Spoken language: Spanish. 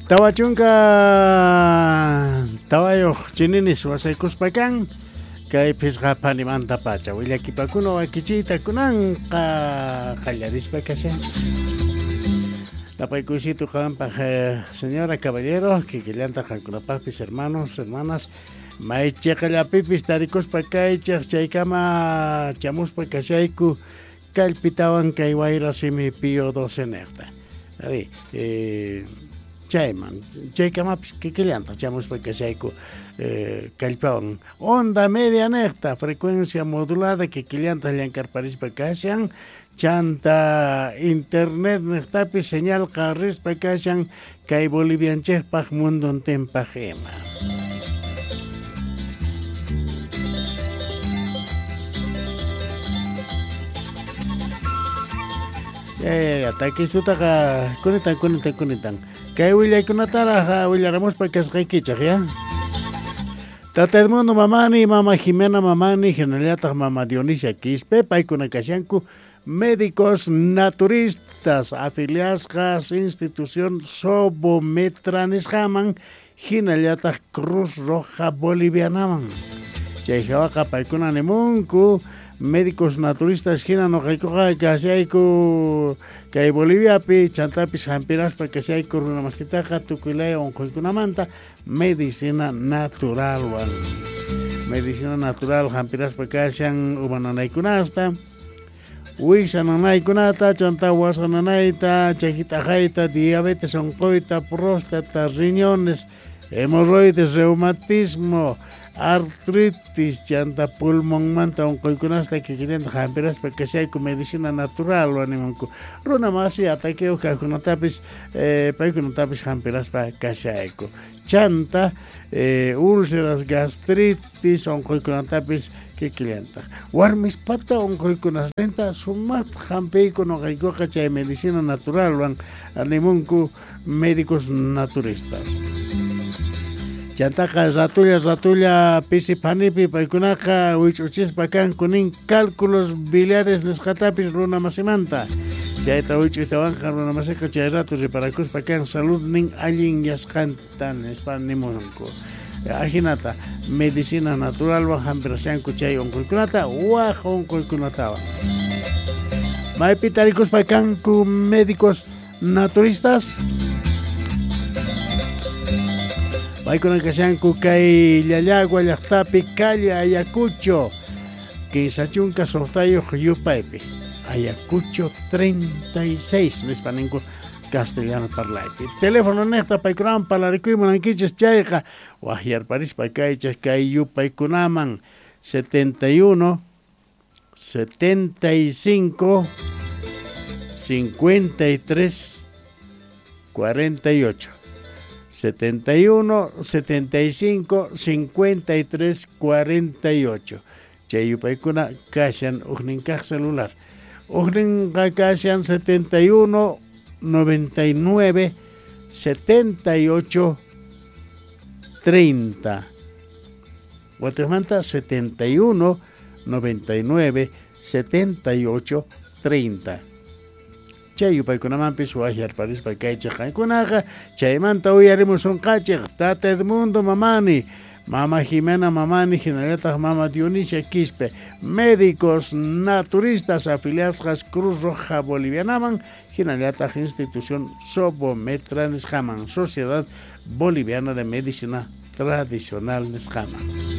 Tawachunka tawayo chininis wasaykuspakan kay pisqa panimanta pacha willakipakuno wakichita kunan qallarispa kashan tapaykusito kampa señora caballero kikillanta qankunapapis hermanos hermanas may chaqallapipis tarikuspa kaychaq chaykama chamuspa kashayku kallpitawan kay wayrasimi Pío XII nerta ari chayman chaykamapis kikillanta chamuspa kashayku kallpawan onda media necta frecuencia modulada kikillanta llankarparispa kashan chanta internet nectapis señal qarrispa kashan kay bolivianchejpaq munduntinpaq ima takistutaqa kunitan kay willaykunatara willaramuspa kasqaykichaq ya Tata Edmundo mamani, mama Jimena mamani, generalata mama Dionisia Quispe, paikuna kashanku, médicos naturistas, afiliadas institución Sobometranes Jaman, generalata Cruz Roja Bolivianaman. Chayjawaka paikuna nemunku, médicos naturistas gina no kaikoja kashayku kay Bolivia pi chantapis hampiraspa kashayku runamastitaqa tukuylay onquykunamanta medicina natural wan medicina natural hampiraspa kashan umananaykunasta wiksananaykunata chanta wasananayta chayhitaqayta diabetes onquyta próstata riñones hemorroides reumatismo artritis chanta pulmón manta onquykunasta kikillanta hampiraspa kashayku medicina natural wanimanku runa masi ataqueo kaykunatapis paykunatapis hampiraspa kashayku chanta úlceras gastritis onquykunatapis kikillanta warmispata onquykunasninta sumat hampiyku noqaykuqa chay medicina natural wan animunku médicos naturistas Chantaqa ratulla pisipanipi paykunaqa wich'uchispa kanku nin cálculos biliares nisqatapis runa masimanta chayta wich'uytawanqa runa masika chay ratu riparakuspa kan salud nin allin yasqanta nispa nimunku ajinata medicina natural wa hampirasyanku chay onquykunata waq onquykunatawan maypi tarikuspa kanku médicos naturistas Paykuna kashanku kay llallagua llaqtapi calle Ayacucho Quisachunka sortayo yupaypi Ayacucho 36 nispaninku castellano parlaypi teléfono nesta paykunaman palarikuymunankichis chayqa wahyarparispa kaychas kay yupaykunaman 71 75 53 48 71, 75, 53, 48. Chayupaykuna kashan ugninkaq celular. Ugninqa kashan 71, 99, 78, 30. Guatemala 71, 99, 78, 30. Chayupaykunamanpis wahyarparispa kaychaq kaykunaqa chaymanta uyarimus unqachiq Tata Edmundo mamani mama Jimena mamani generalata mama Dionisia Quispe médicos naturistas afiliadas Cruz Roja Bolivianaman generalata institución Sobometranes Jaman Sociedad Boliviana de Medicina Tradicional Nesjaman